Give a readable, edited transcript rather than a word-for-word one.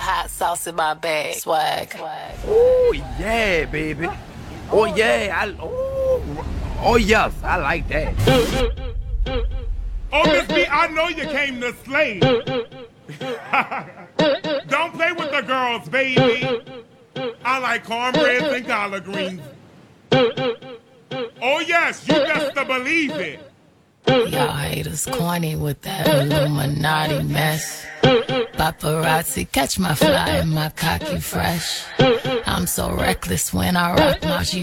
hot sauce in my bag. Swag. Oh yeah, baby. Oh yeah. Oh yes, I like that. Oh, Miss B, I know you came to slay. Don't play with the girls, baby. I like cornbreads and collard greens. Oh yes, you best to believe it. Y'all haters corny with that Illuminati mess. Paparazzi catch my fly and my cocky fresh. I'm so reckless when I rock my G.